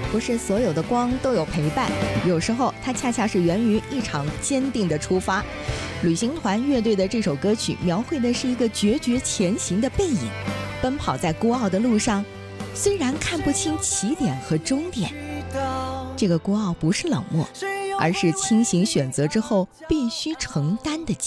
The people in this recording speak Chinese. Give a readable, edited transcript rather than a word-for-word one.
不是所有的光都有陪伴，有时候它恰恰是源于一场坚定的出发。旅行团乐队的这首歌曲描绘的是一个决绝前行的背影，奔跑在孤傲的路上，虽然看不清起点和终点，这个孤傲不是冷漠，而是清醒选择之后必须承担的